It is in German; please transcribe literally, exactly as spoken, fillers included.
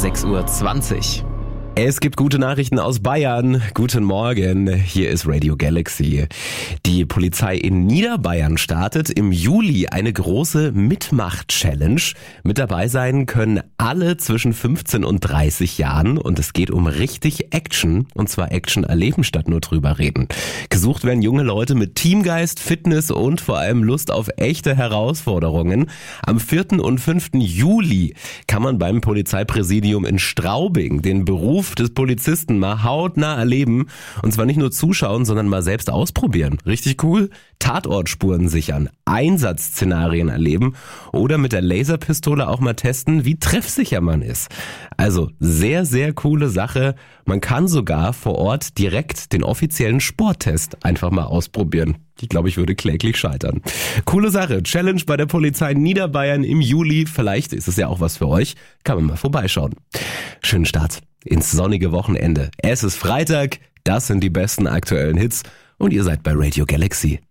sechs Uhr zwanzig. Es gibt gute Nachrichten aus Bayern. Guten Morgen, hier ist Radio Galaxy. Die Polizei in Niederbayern startet im Juli eine große Mitmach-Challenge. Mit dabei sein können alle zwischen fünfzehn und dreißig Jahren und es geht um richtig Action, und zwar Action erleben statt nur drüber reden. Gesucht werden junge Leute mit Teamgeist, Fitness und vor allem Lust auf echte Herausforderungen. Am vierten und fünften Juli kann man beim Polizeipräsidium in Straubing den Beruf des Polizisten mal hautnah erleben, und zwar nicht nur zuschauen, sondern mal selbst ausprobieren. Richtig cool. Tatortspuren sichern, Einsatzszenarien erleben oder mit der Laserpistole auch mal testen, wie treffsicher man ist. Also sehr, sehr coole Sache. Man kann sogar vor Ort direkt den offiziellen Sporttest einfach mal ausprobieren. Ich glaube, ich würde kläglich scheitern. Coole Sache. Challenge bei der Polizei Niederbayern im Juli. Vielleicht ist es ja auch was für euch. Kann man mal vorbeischauen. Schönen Start ins sonnige Wochenende. Es ist Freitag. Das sind die besten aktuellen Hits. Und ihr seid bei Radio Galaxy.